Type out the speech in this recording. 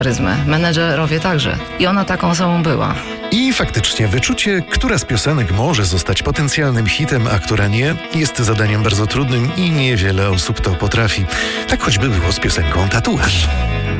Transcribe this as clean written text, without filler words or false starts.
charyzmę, menedżerowie także. I ona taką osobą była. I faktycznie wyczucie, która z piosenek może zostać potencjalnym hitem, a która nie, jest zadaniem bardzo trudnym i niewiele osób to potrafi. Tak choćby było z piosenką Tatuaż.